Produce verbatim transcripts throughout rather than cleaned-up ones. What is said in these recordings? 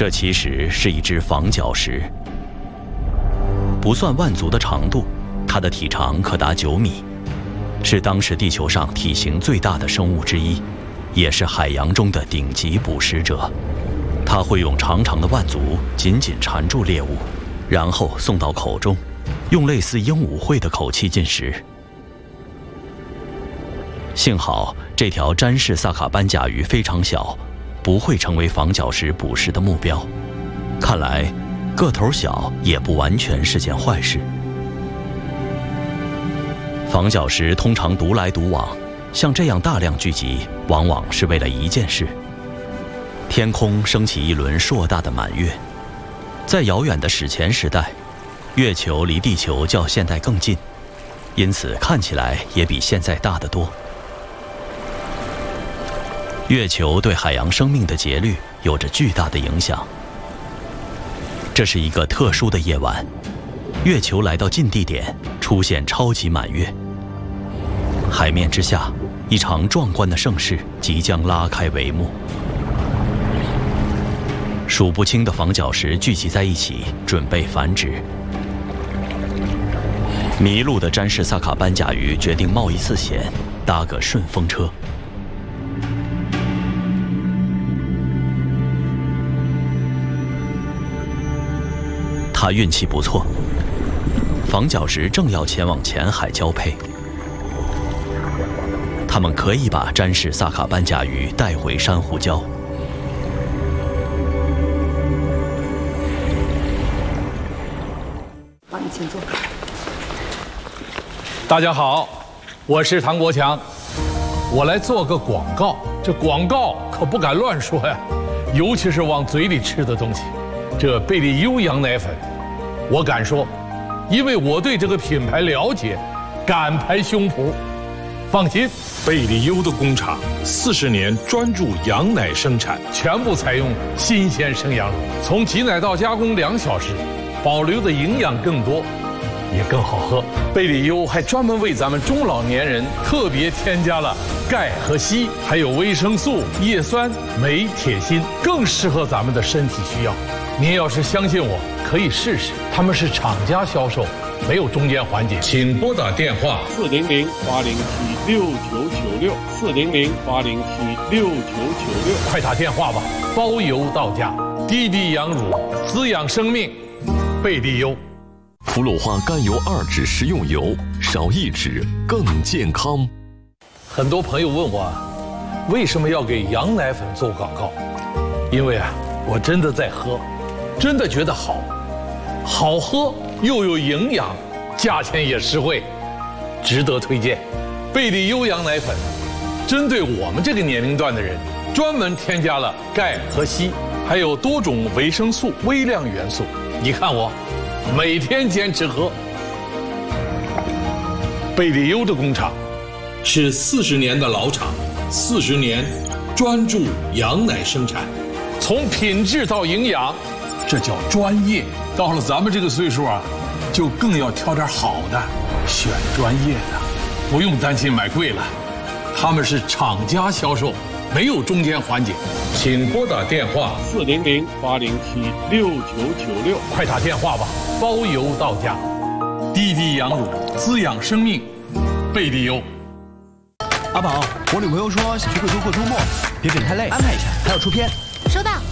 这其实是一只房角石，不算腕足的长度，它的体长可达九米，是当时地球上体型最大的生物之一，也是海洋中的顶级捕食者。它会用长长的腕足紧紧缠住猎物，然后送到口中，用类似鹦鹉喙的口气进食。幸好这条詹氏萨卡斑甲鱼非常小，不会成为房角石捕食的目标。看来个头小也不完全是件坏事。房角石通常独来独往，像这样大量聚集，往往是为了一件事：天空升起一轮硕大的满月。在遥远的史前时代，月球离地球较现代更近，因此看起来也比现在大得多。月球对海洋生命的节律有着巨大的影响。这是一个特殊的夜晚，月球来到近地点，出现超级满月。海面之下，一场壮观的盛事即将拉开帷幕。数不清的房角石聚集在一起，准备繁殖。迷路的詹氏萨卡斑甲鱼决定冒一次险，搭个顺风车。他运气不错，房角石正要前往浅海交配，他们可以把詹氏萨卡斑甲鱼带回珊瑚礁。 好，你请坐。 大家好，我是唐国强，我来做个广告。这广告可不敢乱说呀，尤其是往嘴里吃的东西。这贝利优羊奶粉，我敢说，因为我对这个品牌了解，敢拍胸脯。放心， 贝利优的工厂四十年专注羊奶生产， 全部采用新鲜生羊乳，从挤奶到加工两小时，保留的营养更多，也更好喝。贝利优还专门为咱们中老年人特别添加了钙和硒，还有维生素、叶酸、镁、铁、锌，更适合咱们的身体需要。您要是相信我，可以试试。他们是厂家销售，没有中间环节。请拨打电话四零零八零七六九九六四零零八零七六九九六， 快打电话吧，包邮到家。低低羊乳，滋养生命，贝利优。 氟鲁化甘油二酯食用油，少一酯更健康。 很多朋友问我，为什么要给羊奶粉做广告？因为啊，我真的在喝，真的觉得好，好喝又有营养，价钱也实惠，值得推荐。贝利优羊奶粉，针对我们这个年龄段的人，专门添加了钙和硒，还有多种维生素、微量元素。你看我，每天坚持喝。贝利优的工厂是四十年的老厂，四十年专注羊奶生产，从品质到营养，这叫专业。到了咱们这个岁数啊，就更要挑点好的，选专业的，不用担心买贵了。他们是厂家销售，没有中间环节。请拨打电话四零零八零七六九九六， 快打电话吧，包邮到家。滴滴羊乳，滋养生命，贝利优。 阿宝，我女朋友说想去贵州过周末，别给你太累，安排一下，还要出片。 收到。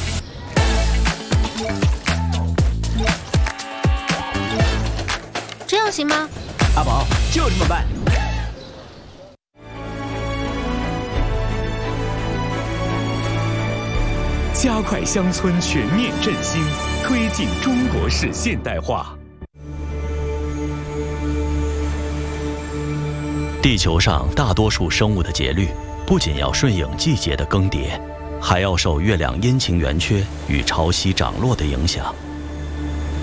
这样行吗？ 阿宝，就这么办。 加快乡村全面振兴，推进中国式现代化。 地球上大多数生物的节律，不仅要顺应季节的更迭，还要受月亮阴晴圆缺与潮汐涨落的影响。